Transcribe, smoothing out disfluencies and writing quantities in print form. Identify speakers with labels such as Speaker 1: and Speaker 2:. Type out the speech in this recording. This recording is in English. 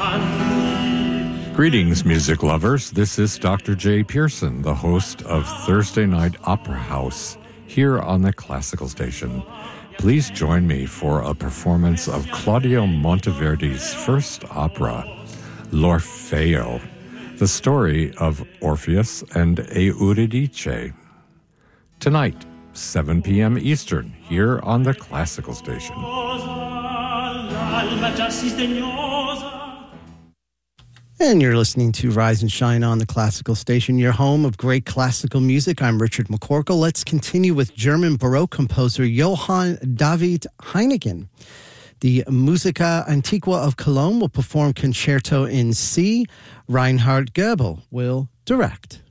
Speaker 1: Greetings, music lovers. This is Dr. J. Pearson, the host of Thursday Night Opera House, here on the Classical Station. Please join me for a performance of Claudio Monteverdi's first opera, L'Orfeo, the story of Orpheus and Eurydice. Tonight, 7 p.m. Eastern, here on the Classical Station.
Speaker 2: And you're listening to Rise and Shine on the Classical Station, your home of great classical music. I'm Richard McCorkle. Let's continue with German Baroque composer Johann David Heineken. The Musica Antiqua of Cologne will perform Concerto in C. Reinhard Goebel will direct.